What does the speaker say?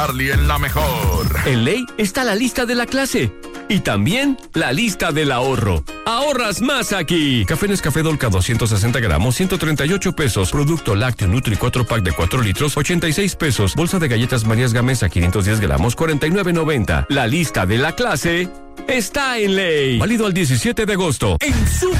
Charlie en la mejor. En Ley está la lista de la clase y también la lista del ahorro. Ahorras más aquí. Café Nescafé Dolca 260 gramos, 138 pesos. Producto lácteo Nutri 4 pack de 4 litros, 86 pesos. Bolsa de galletas Marías Gamesa 510 gramos, 49.90. La lista de la clase está en Ley. Válido al 17 de agosto. En Super